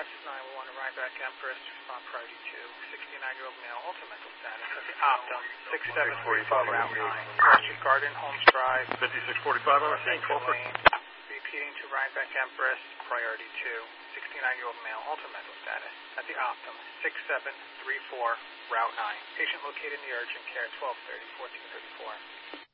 911 Rhinebeck Empress, respond priority 2. 69-year-old male, ultra mental status at the Optum, 6745 Route 9. Orchard Garden, Holmes Drive. 5645 on the scene, call for. Repeating to Rhinebeck Empress, priority 2. 69-year-old male, ultra mental status at the Optum, 6734 Route 9. Patient located in the urgent care, 1230, 1434.